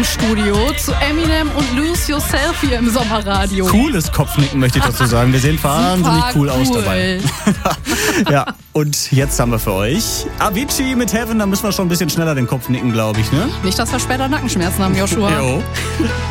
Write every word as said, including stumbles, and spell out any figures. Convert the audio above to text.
im Studio zu Eminem und Lose Yourself hier im Sommerradio. Cooles Kopfnicken, möchte ich dazu sagen. Wir sehen wahnsinnig cool, cool aus dabei. Ja, und jetzt haben wir für euch Avicii mit Heaven. Da müssen wir schon ein bisschen schneller den Kopf nicken, glaube ich, ne? Nicht, dass wir später Nackenschmerzen haben, Joshua. Jo.